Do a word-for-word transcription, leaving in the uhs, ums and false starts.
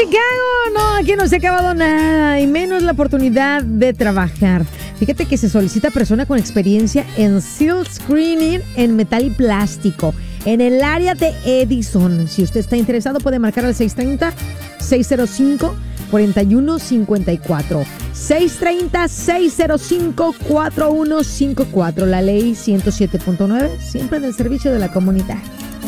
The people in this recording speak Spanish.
Chicago! No, aquí no se ha acabado nada, y menos la oportunidad de trabajar. Fíjate que se solicita persona con experiencia en seal screening en metal y plástico en el área de Edison. Si usted está interesado, puede marcar al seis tres cero, seis cero cinco, cuatro uno cinco cuatro. seis tres cero, seis cero cinco, cuatro uno cinco cuatro. La ley ciento siete punto nueve, siempre en el servicio de la comunidad.